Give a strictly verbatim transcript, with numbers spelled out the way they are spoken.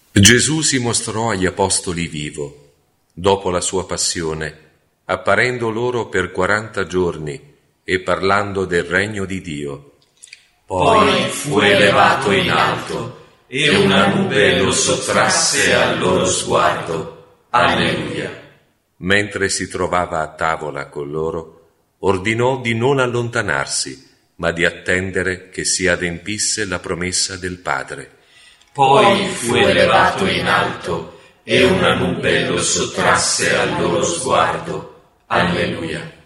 Gesù si mostrò agli apostoli vivo, dopo la sua passione, apparendo loro per quaranta giorni e parlando del regno di Dio. Poi fu elevato in alto e una nube lo sottrasse al loro sguardo. Alleluia. Mentre si trovava a tavola con loro, ordinò di non allontanarsi, ma di attendere che si adempisse la promessa del Padre. Poi fu elevato in alto e una nube lo sottrasse al loro sguardo. Alleluia.